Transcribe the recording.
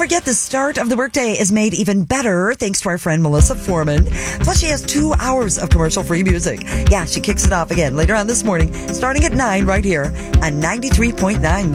forget, the start of the workday is made even better thanks to our friend Melissa Foreman. Plus, she has 2 hours of commercial-free music. Yeah, she kicks it off again later on this morning, starting at 9 right here on 93.9